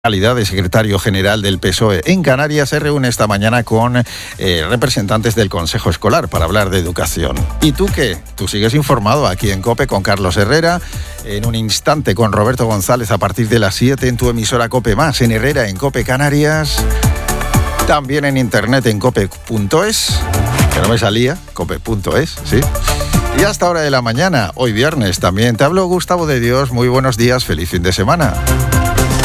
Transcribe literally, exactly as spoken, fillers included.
calidad de secretario general del P S O E en Canarias, se reúne esta mañana con eh, representantes del Consejo Escolar para hablar de educación. ¿Y tú qué? Tú sigues informado aquí en COPE con Carlos Herrera, en un instante con Roberto González a partir de las siete en tu emisora COPE Más, en Herrera, en COPE Canarias, también en internet en cope punto es, que no me salía, cope punto es, ¿sí? Y hasta hora de la mañana, hoy viernes también, te hablo Gustavo de Dios, muy buenos días, feliz fin de semana.